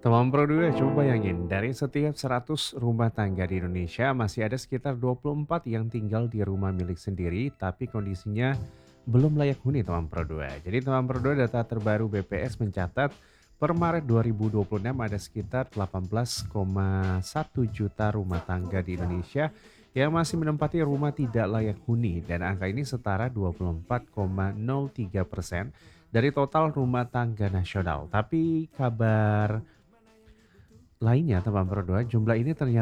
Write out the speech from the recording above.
Teman Pro 2, coba bayangin, dari setiap 100 rumah tangga di Indonesia masih ada sekitar 24 yang tinggal di rumah milik sendiri tapi kondisinya belum layak huni teman Pro 2. Jadi teman Pro 2, data terbaru BPS mencatat per Maret 2026 ada sekitar 18,1 juta rumah tangga di Indonesia yang masih menempati rumah tidak layak huni dan angka ini setara 24,03% dari total rumah tangga nasional. Tapi kabar lainnya teman berdua, jumlah ini ternyata